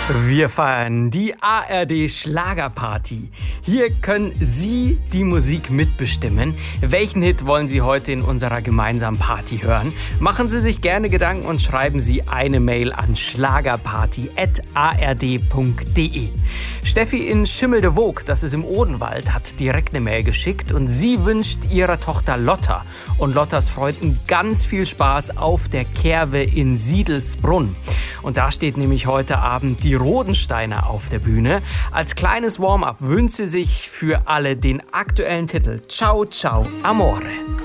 Wir feiern die ARD Schlagerparty. Hier können Sie die Musik mitbestimmen. Welchen Hit wollen Sie heute in unserer gemeinsamen Party hören? Machen Sie sich gerne Gedanken und schreiben Sie eine Mail an schlagerparty@ard.de. Steffi in Schimmeldewoog, das ist im Odenwald, hat direkt eine Mail geschickt und sie wünscht ihrer Tochter Lotta und Lottas Freunden ganz viel Spaß auf der Kerwe in Siedelsbrunn. Und da steht nämlich heute Abend die Rodensteiner auf der Bühne. Als kleines Warm-up wünscht sie sich für alle den aktuellen Titel Ciao Ciao Amore.